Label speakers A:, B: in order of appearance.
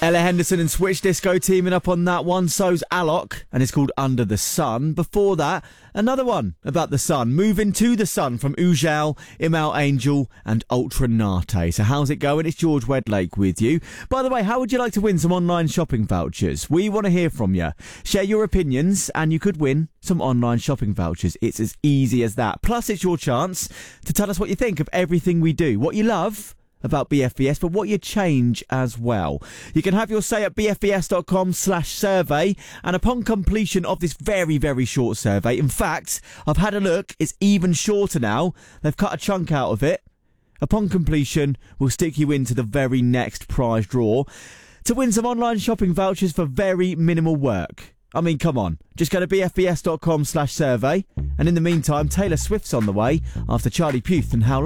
A: Ella Henderson and Switch Disco teaming up on that one. So's Alok, and it's called Under the Sun. Before that, another one about the sun. Moving to the Sun from Ujal, Imal Angel and Ultra Nate. So how's it going? It's George Wedlake with you. By the way, how would you like to win some online shopping vouchers? We want to hear from you. Share your opinions and you could win some online shopping vouchers. It's as easy as that. Plus, it's your chance to tell us what you think of everything we do. What you love about BFBS, but what you change as well. You can have your say at bfbs.com/survey, and upon completion of this very, very short survey, in fact, I've had a look, it's even shorter now. They've cut a chunk out of it. Upon completion, we'll stick you into the very next prize draw to win some online shopping vouchers for very minimal work. I mean, come on. Just go to bfbs.com/survey, and in the meantime, Taylor Swift's on the way after Charlie Puth and How